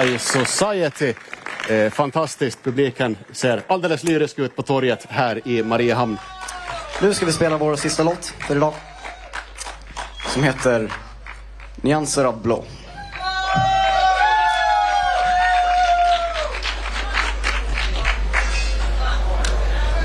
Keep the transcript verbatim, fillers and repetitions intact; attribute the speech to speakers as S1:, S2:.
S1: High Society. Eh, fantastiskt, publiken ser alldeles lyrisk ut på torget här i Mariehamn.
S2: Nu ska vi spela vår sista låt för idag, som heter Nyanser av blå.